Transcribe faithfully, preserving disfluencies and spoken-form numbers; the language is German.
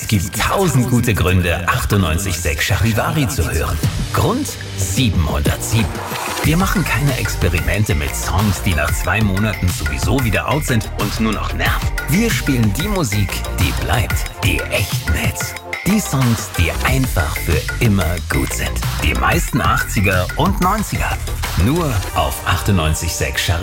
Es gibt tausend gute Gründe, achtundneunzig Komma sechs Charivari zu hören. Grund siebenhundertsieben. Wir machen keine Experimente mit Songs, die nach zwei Monaten sowieso wieder out sind und nur noch nerven. Wir spielen die Musik, die bleibt, die echten Hits. Die Songs, die einfach für immer gut sind. Die meisten achtziger und neunziger. Nur auf achtundneunzig Komma sechs Charivari.